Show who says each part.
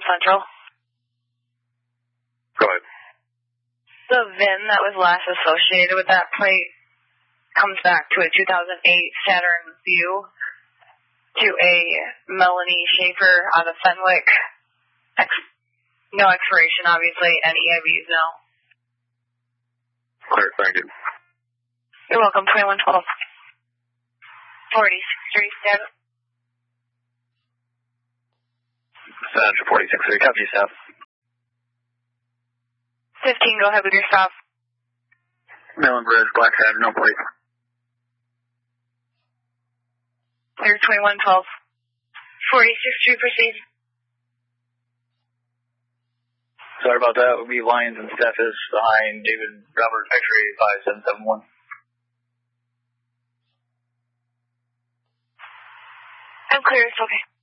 Speaker 1: Central.
Speaker 2: Go ahead.
Speaker 1: The VIN that was last associated with that plate comes back to a 2008 Saturn Vue to a Melanie Schaefer out of Fenwick. No expiration, obviously, and EIVs, no.
Speaker 2: Clear, thank you.
Speaker 1: You're welcome, 2112. 4637.
Speaker 2: Central 463, copy yourself.
Speaker 1: 15, go ahead with your stop.
Speaker 2: Mellon Bridge, Black Saturn, no plate.
Speaker 1: Clear, 2112. 463, proceed.
Speaker 2: Sorry about that. It would be Lions and Steffes behind David Robert X-ray 5771.
Speaker 1: I'm clear, it's okay.